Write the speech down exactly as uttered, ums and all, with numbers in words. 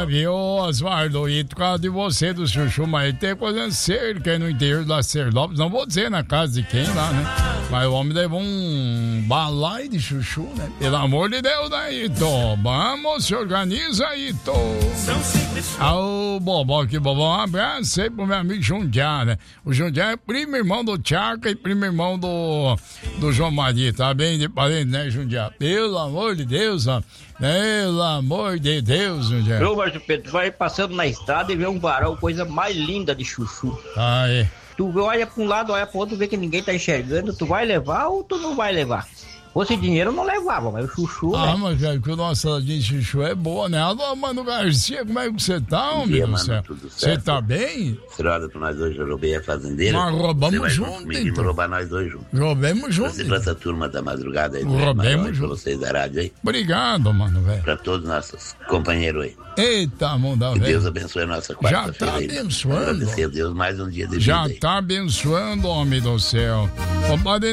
Olha, viu, Osvaldo, e por causa de você, do Chuchu, mas ele tem coisa cerca aí no interior da Serlópolis, não vou dizer na casa de quem lá, né? Mas o homem levou um balai de chuchu, né? Pelo amor de Deus, né, Ito? Vamos, se organiza, Ito. Ô, Bobó, que Bobó, um abraço aí pro meu amigo Jundiá, né? O Jundiá é primo irmão do Tchaca e primo irmão do, do João Maria, tá bem de parente, né, Jundiá? Pelo amor de Deus, ó. Pelo amor de Deus, Jundiá. Ô, Márcio Pedro, tu vai passando na estrada e vê um varal, coisa mais linda de chuchu. Ah, é. Tu olha pra um lado, olha pro outro, vê que ninguém tá enxergando, tu vai levar ou tu não vai levar? Fosse dinheiro, não levava, mas o chuchu, Ah, né? mas cara, que o nosso saladinho de chuchu é boa, né? Alô, Mano Garcia, como é que você tá, homem do céu? Você tá bem? Estrada pra nós hoje, eu roubei a fazendeira. Nós roubamos Você vai junto, comigo, então. roubar nós dois juntos. Roubemos junto. Você pra essa turma da madrugada aí. Roubemos Pra junto. vocês da rádio aí. Obrigado, mano, velho. Pra todos nossos companheiros aí. Eita, manda, Que velho. Deus abençoe a nossa Já quarta-feira tá aí. abençoando. Agradecer a Deus mais um dia de Já vida aí. tá abençoando, homem do céu. Compadre